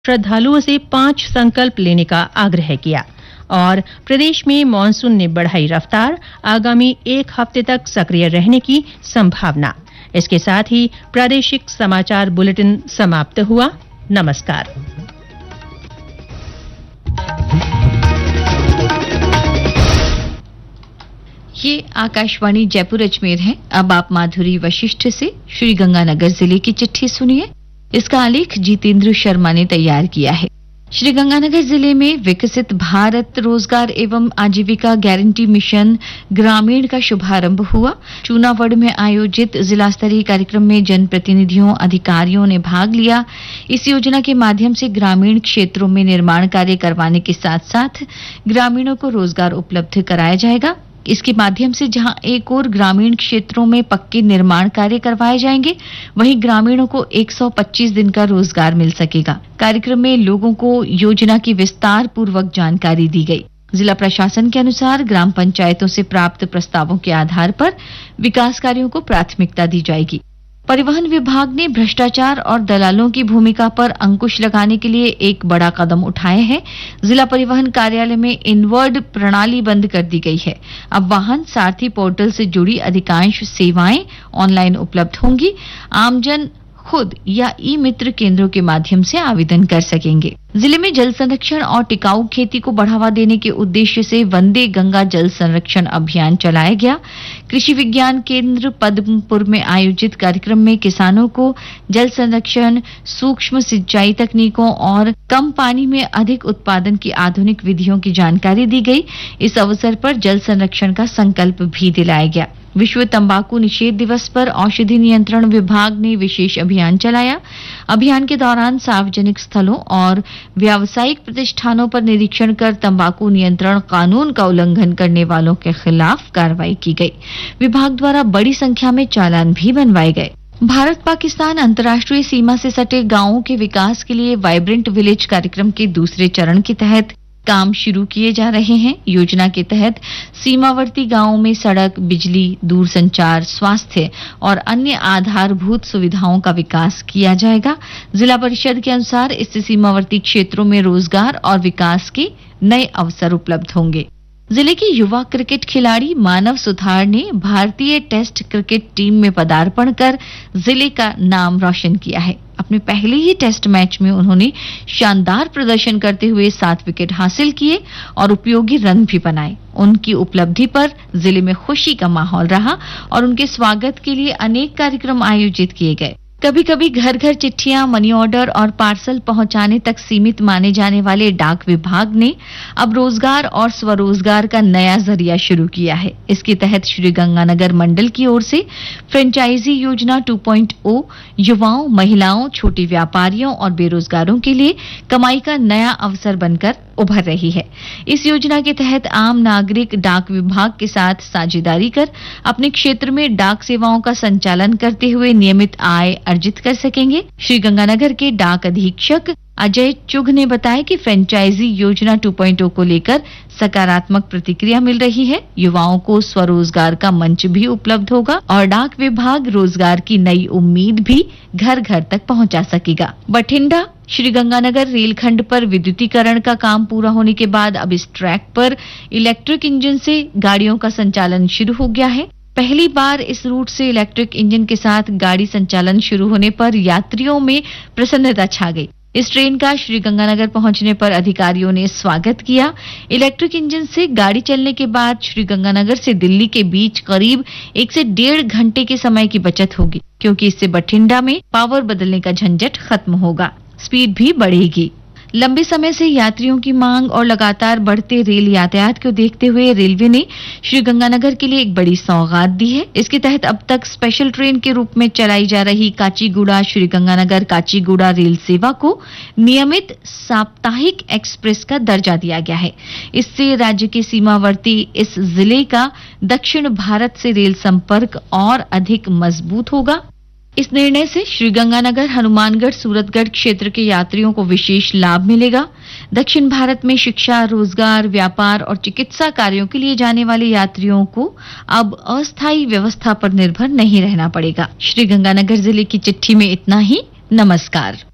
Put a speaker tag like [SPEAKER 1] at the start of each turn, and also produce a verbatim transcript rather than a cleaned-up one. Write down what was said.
[SPEAKER 1] श्रद्धालुओं से पांच संकल्प लेने का आग्रह किया और प्रदेश में मानसून ने बढ़ाई रफ्तार, आगामी एक हफ्ते तक सक्रिय रहने की संभावना। इसके साथ ही प्रादेशिक समाचार बुलेटिन समाप्त हुआ। नमस्कार।
[SPEAKER 2] ये आकाशवाणी जयपुर अजमेर है। अब आप माधुरी वशिष्ठ से श्री गंगानगर जिले की चिट्ठी सुनिए। इसका आलेख जितेंद्र शर्मा ने तैयार किया है। श्री गंगानगर जिले में विकसित भारत रोजगार एवं आजीविका गारंटी मिशन ग्रामीण का शुभारंभ हुआ। चूनावड़ में आयोजित जिला स्तरीय कार्यक्रम में जनप्रतिनिधियों, अधिकारियों ने भाग लिया। इस योजना के माध्यम से ग्रामीण क्षेत्रों में निर्माण कार्य करवाने के साथ साथ ग्रामीणों को रोजगार उपलब्ध कराया जाएगा। इसके माध्यम से जहां एक और ग्रामीण क्षेत्रों में पक्के निर्माण कार्य करवाए जाएंगे, वहीं ग्रामीणों को एक सौ पच्चीस दिन का रोजगार मिल सकेगा। कार्यक्रम में लोगों को योजना की विस्तार पूर्वक जानकारी दी गई। जिला प्रशासन के अनुसार ग्राम पंचायतों से प्राप्त प्रस्तावों के आधार पर विकास कार्यों को प्राथमिकता दी जाएगी। परिवहन विभाग ने भ्रष्टाचार और दलालों की भूमिका पर अंकुश लगाने के लिए एक बड़ा कदम उठाया है। जिला परिवहन कार्यालय में इनवर्ड प्रणाली बंद कर दी गई है। अब वाहन सारथी पोर्टल से जुड़ी अधिकांश सेवाएं ऑनलाइन उपलब्ध होंगी। आमजन खुद या ई मित्र केंद्रों के माध्यम से आवेदन कर सकेंगे। जिले में जल संरक्षण और टिकाऊ खेती को बढ़ावा देने के उद्देश्य से वंदे गंगा जल संरक्षण अभियान चलाया गया। कृषि विज्ञान केंद्र पद्मपुर में आयोजित कार्यक्रम में किसानों को जल संरक्षण, सूक्ष्म सिंचाई तकनीकों और कम पानी में अधिक उत्पादन की आधुनिक विधियों की जानकारी दी गई। इस अवसर पर जल संरक्षण का संकल्प भी दिलाया गया। विश्व तंबाकू निषेध दिवस पर औषधि नियंत्रण विभाग ने विशेष अभियान चलाया। अभियान के दौरान सार्वजनिक स्थलों और व्यावसायिक प्रतिष्ठानों पर निरीक्षण कर तंबाकू नियंत्रण कानून का उल्लंघन करने वालों के खिलाफ कार्रवाई की गई। विभाग द्वारा बड़ी संख्या में चालान भी बनवाए गए। भारत पाकिस्तान अंतर्राष्ट्रीय सीमा से सटे गांवों के विकास के लिए वाइब्रेंट विलेज कार्यक्रम के दूसरे चरण के तहत काम शुरू किए जा रहे हैं। योजना के तहत सीमावर्ती गांवों में सड़क, बिजली, दूरसंचार, स्वास्थ्य और अन्य आधारभूत सुविधाओं का विकास किया जाएगा। जिला परिषद के अनुसार इससे सीमावर्ती क्षेत्रों में रोजगार और विकास के नए अवसर उपलब्ध होंगे। जिले के युवा क्रिकेट खिलाड़ी मानव सुथार ने भारतीय टेस्ट क्रिकेट टीम में पदार्पण कर जिले का नाम रोशन किया है। अपने पहले ही टेस्ट मैच में उन्होंने शानदार प्रदर्शन करते हुए सात विकेट हासिल किए और उपयोगी रन भी बनाए। उनकी उपलब्धि पर जिले में खुशी का माहौल रहा और उनके स्वागत के लिए अनेक कार्यक्रम आयोजित किए गए। कभी कभी घर घर चिट्ठियां, मनी ऑर्डर और पार्सल पहुंचाने तक सीमित माने जाने वाले डाक विभाग ने अब रोजगार और स्वरोजगार का नया जरिया शुरू किया है। इसके तहत श्री गंगानगर मंडल की ओर से फ्रेंचाइजी योजना टू पॉइंट ओ युवाओं, महिलाओं, छोटे व्यापारियों और बेरोजगारों के लिए कमाई का नया अवसर बनकर उभर रही है। इस योजना के तहत आम नागरिक डाक विभाग के साथ साझेदारी कर अपने क्षेत्र में डाक सेवाओं का संचालन करते हुए नियमित आय अर्जित कर सकेंगे। श्री गंगानगर के डाक अधीक्षक अजय चुघ ने बताया कि फ्रेंचाइजी योजना टू पॉइंट ओ को लेकर सकारात्मक प्रतिक्रिया मिल रही है। युवाओं को स्वरोजगार का मंच भी उपलब्ध होगा और डाक विभाग रोजगार की नई उम्मीद भी घर घर तक पहुंचा सकेगा। बठिंडा श्री गंगानगर रेलखंड पर विद्युतीकरण का काम पूरा होने के बाद अब इस ट्रैक पर इलेक्ट्रिक इंजन से गाड़ियों का संचालन शुरू हो गया है। पहली बार इस रूट से इलेक्ट्रिक इंजन के साथ गाड़ी संचालन शुरू होने पर यात्रियों में प्रसन्नता छा गई। इस ट्रेन का श्री गंगानगर पहुंचने पर अधिकारियों ने स्वागत किया। इलेक्ट्रिक इंजन से गाड़ी चलने के बाद श्री गंगानगर से दिल्ली के बीच करीब एक से डेढ़ घंटे के समय की बचत होगी, क्योंकि इससे बठिंडा में पावर बदलने का झंझट खत्म होगा। स्पीड भी बढ़ेगी। लंबे समय से यात्रियों की मांग और लगातार बढ़ते रेल यातायात को देखते हुए रेलवे ने श्री गंगानगर के लिए एक बड़ी सौगात दी है। इसके तहत अब तक स्पेशल ट्रेन के रूप में चलाई जा रही काचीगुड़ा श्री गंगानगर काचीगुड़ा रेल सेवा को नियमित साप्ताहिक एक्सप्रेस का दर्जा दिया गया है। इससे राज्य के सीमावर्ती इस जिले का दक्षिण भारत से रेल संपर्क और अधिक मजबूत होगा। इस निर्णय से श्री गंगानगर, हनुमानगढ़, सूरतगढ़ क्षेत्र के यात्रियों को विशेष लाभ मिलेगा। दक्षिण भारत में शिक्षा, रोजगार, व्यापार और चिकित्सा कार्यों के लिए जाने वाले यात्रियों को अब अस्थायी व्यवस्था पर निर्भर नहीं रहना पड़ेगा। श्री गंगानगर जिले की चिट्ठी में इतना ही। नमस्कार।